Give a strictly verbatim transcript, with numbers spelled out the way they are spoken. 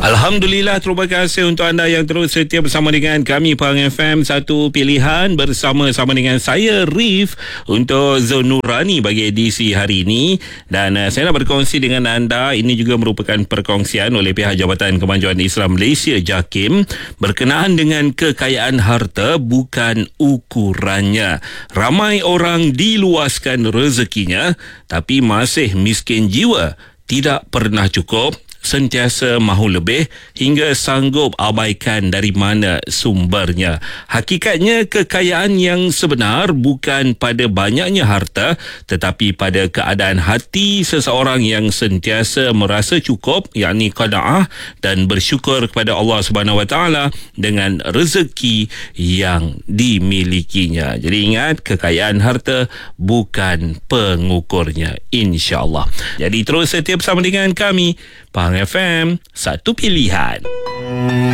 Alhamdulillah, terima kasih untuk anda yang terus setia bersama dengan kami Pahang F M. Satu pilihan bersama-sama dengan saya Rif untuk Zon Nurani bagi edisi hari ini. Dan uh, saya nak berkongsi dengan anda. Ini juga merupakan perkongsian oleh pihak Jabatan Kemajuan Islam Malaysia JAKIM berkenaan dengan kekayaan harta bukan ukurannya. Ramai orang diluaskan rezekinya tapi masih miskin jiwa, tidak pernah cukup, sentiasa mahu lebih hingga sanggup abaikan dari mana sumbernya. Hakikatnya kekayaan yang sebenar bukan pada banyaknya harta tetapi pada keadaan hati seseorang yang sentiasa merasa cukup, yakni qanaah, dan bersyukur kepada Allah Subhanahu Wa Taala dengan rezeki yang dimilikinya. Jadi ingat, kekayaan harta bukan pengukurnya, insya-Allah. Jadi terus setia bersama dengan kami Pahang F M, satu pilihan.